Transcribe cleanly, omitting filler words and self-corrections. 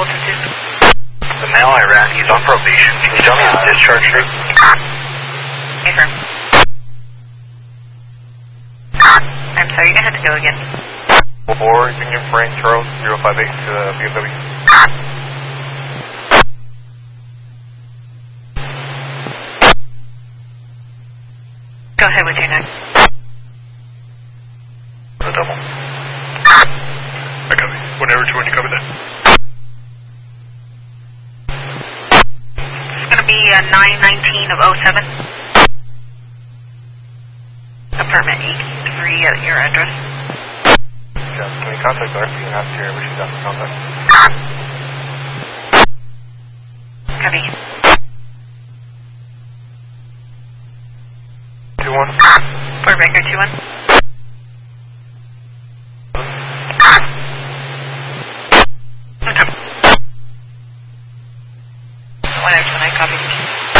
The male I ran, he's on probation. Can you tell me his discharge date? Affirm. I'm sorry, you're going to have to go again. 4, Union Frank Charles, 058 to BMW. Go ahead with your next. The double. I copy. Whenever to when you cover that. It's going to be 9/19 of 07. Apartment 83 at your address. Yeah, can we contact Darcy and ask her where she's at for contact? Copy. 2-1. For record 2-1. Okay. 1X1, I copy.